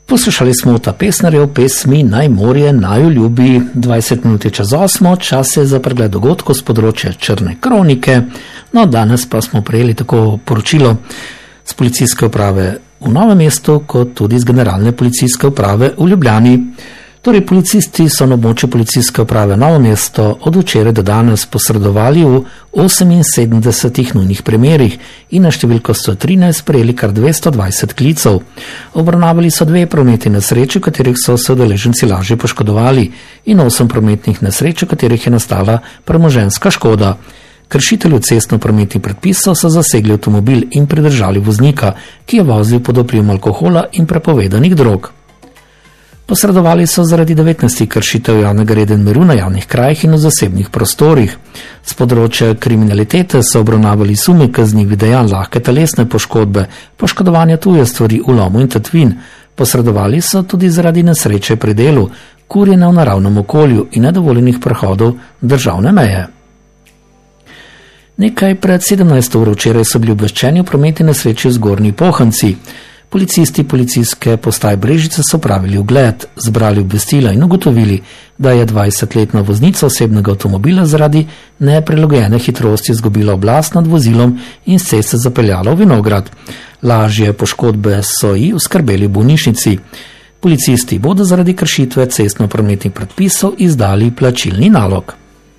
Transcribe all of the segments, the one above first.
Poslušali smo ta pesnarjev pesmi Naj morje naju ljubi. 20 minut je čez 8, čas je za pregled dogodkov z področja Črne kronike. No, danes pa smo prejeli tako poročilo z policijske uprave v Novem mestu, kot tudi z generalne policijske uprave v Ljubljani. Torej, policisti so na območju policijske uprave Novo mesto od včeraj do danes posredovali v 78 nujnih primerih in na številko 113 prejeli kar 220 klicev. Obravnavali so 2 prometne nesreče, v katerih so se udeleženci lažje poškodovali, in 8 prometnih nesreč, v katerih je nastala premoženjska škoda. Kršitelju cestno-prometnih predpisov so zasegli avtomobil in pridržali voznika, ki je vozil pod vplivom alkohola in prepovedanih drog. Posredovali so zaradi 19 kršitev javnega reda in miru na javnih krajih in v zasebnih prostorih. Z področja kriminalitete so obravnavali sume kaznivih dejanj lahke telesne poškodbe, poškodovanja tuje stvari, vlomov in tatvin. Posredovali so tudi zaradi nesreče pri delu, kurjenja v naravnem okolju in nedovoljenih prehodov državne meje. Nekaj pred 17 uro včeraj so bili obveščeni o prometni nesreči v Zgornji Pohanci. Policisti policijske postaje Brežice so pravili ogled, zbrali obvestila in ugotovili, da je 20-letna voznica osebnega avtomobila zaradi neprilagojene hitrosti izgubila oblast nad vozilom in s ceste zapeljala v vinograd. Lažje poškodbe so ji oskrbeli v bolnišnici. Policisti bodo zaradi kršitve cestno-prometnih predpisov izdali plačilni nalog.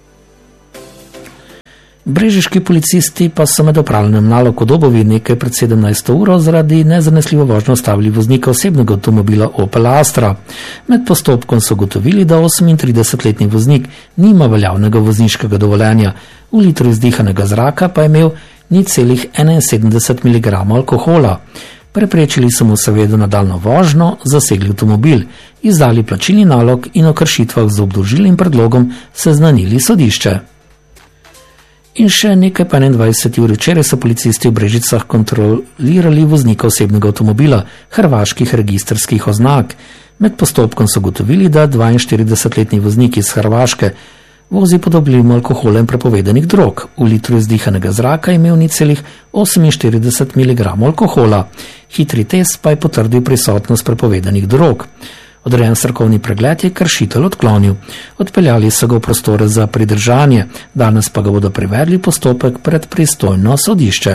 Brežiški policisti pa so med opravljanjem nalog v Dobovi nekaj pred 17 uro zaradi nezanesljive vožnje ustavili voznika osebnega avtomobila Opel Astra. Med postopkom so ugotovili, da 38-letni voznik nima veljavnega vozniškega dovoljenja, v litru izdihanega zraka pa je imel 0,71 mg alkohola. Preprečili so mu seveda nadaljnjo vožnjo, zasegli avtomobil, izdali plačilni nalog in o kršitvah z obdolžilnim predlogom seznanili sodišče. In še nekaj pa 21 uri včeraj so policisti v Brežicah kontrolirali voznika osebnega avtomobila hrvaških registrskih oznak. Med postopkom so ugotovili, da 42-letni voznik iz Hrvaške vozi pod vplivom alkohola in prepovedanih drog. V litru izdihanega zraka je imel 0,48 mg alkohola. Hitri test pa je potrdil prisotnost prepovedanih drog. Odrejen strokovni pregled je kršitelj odklonil. Odpeljali so ga v prostore za pridržanje, danes pa ga bodo privedli postopek pred pristojno sodišče.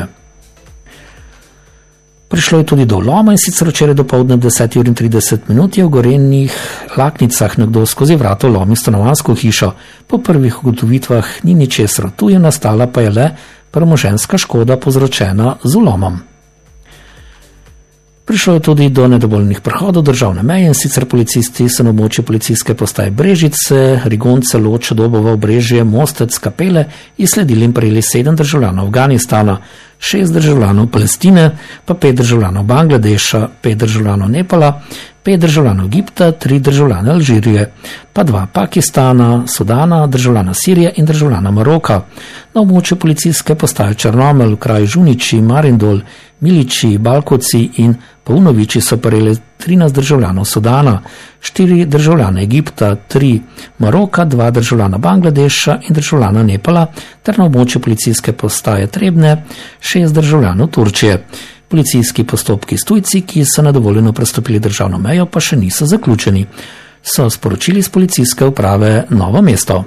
Prišlo je tudi do vloma, in sicer včeraj dopoldne 10:30 je v Gorenjih Laknicah nekdo skozi vrata vlomil stanovanjsko hišo. Po prvih ugotovitvah ni ničesar tuje, nastala pa je le premoženjska škoda povzročena z vlomom. Prišlo je tudi do nedovoljenih prehodov državne meje, in sicer policisti so na območju policijske postaje Brežice, Rigonce, Loča, Dobova, Obrežje, Mostec, Kapele izsledili in prejeli 7 državljanov Afganistana, 6 državljanov Palestine, pa 5 državljanov Bangladeša, 5 državljanov Nepala, 5 državljanov Egipta, 3 državljane Alžirije, pa 2 Pakistana, Sudana, državljana Sirije in državljana Maroka. Na območju policijske postaje Črnomelj, v kraju Žuniči, Marindol, Miliči, Balkovci in Paunoviči so prejeli 13 državljanov Sudana, 4 državljane Egipta, 3 Maroka, 2 državljana Bangladeša in državljana Nepala, ter na območju policijske postaje Trebne 6 državljanov Turčije. Policijski postopki s tujci, ki so nedovoljeno prestopili državno mejo, pa še niso zaključeni, so sporočili z policijske uprave Novo mesto.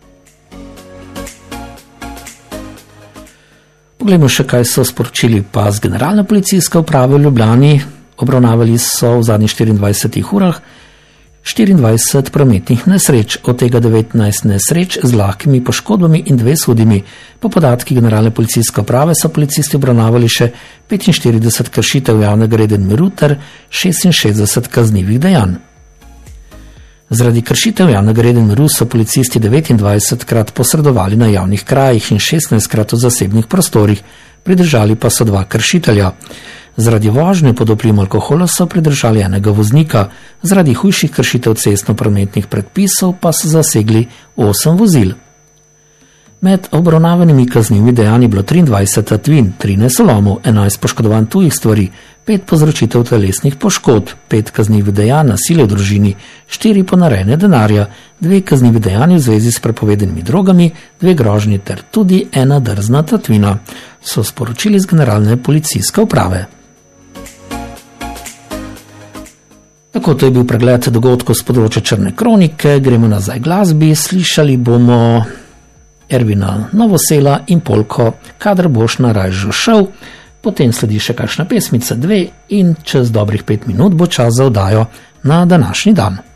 Poglejmo še, kaj so sporočili pa z generalne policijske uprave v Ljubljani. Obravnavali so v zadnjih 24 urah 24 prometnih nesreč, od tega 19 nesreč z lahkimi poškodbami in 2 s hudimi. Po podatkih generalne policijske uprave so policisti obravnavali še 45 kršitev javnega reda in miru ter 66 kaznivih dejanj. Zaradi kršitev javnega reda in miru so policisti 29krat posredovali na javnih krajih in 16krat v zasebnih prostorih, pridržali pa so 2 kršitelja. Zaradi vožnje pod vplivom alkohola so pridržali enega voznika, zaradi hujših kršitev cestno-prometnih predpisov pa so zasegli 8 vozil. Med obravnavanimi kaznivimi dejanji je bilo 23 tatvin, 13 vlomov, 11 poškodovanj tujih stvari, 5 povzročitev telesnih poškodb, 5 kaznivih dejanj nasilja v družini, 4 ponarejanja denarja, 2 kaznivi dejanji v zvezi s prepovedanimi drogami, 2 grožnji ter tudi 1 drzna tatvina, so sporočili z generalne policijske uprave. Tako, to je bil pregled dogodkov z področja Črne kronike. Gremo nazaj glasbi, slišali bomo Ervina Novosela in polko Kadar boš na rajžu šel, potem sledi še kakšna pesmica, 2 in čez dobrih 5 minut bo čas za oddajo na današnji dan.